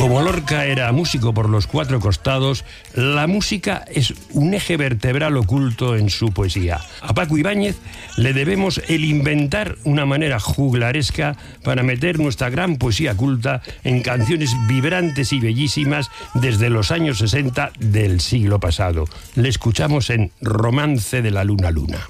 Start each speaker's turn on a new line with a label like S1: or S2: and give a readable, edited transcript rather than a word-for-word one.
S1: Como Lorca era músico por los cuatro costados, la música es un eje vertebral oculto en su poesía. A Paco Ibáñez le debemos el inventar una manera juglaresca para meter nuestra gran poesía culta en canciones vibrantes y bellísimas desde los años 60 del siglo pasado. Le escuchamos en Romance de la Luna Luna.